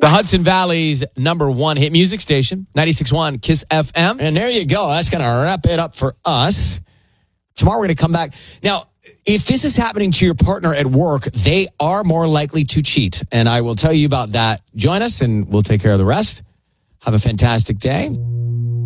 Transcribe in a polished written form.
The Hudson Valley's #1 hit music station, 96.1 KISS FM. And there you go. That's going to wrap it up for us. Tomorrow we're going to come back. Now, if this is happening to your partner at work, they are more likely to cheat. And I will tell you about that. Join us and we'll take care of the rest. Have a fantastic day.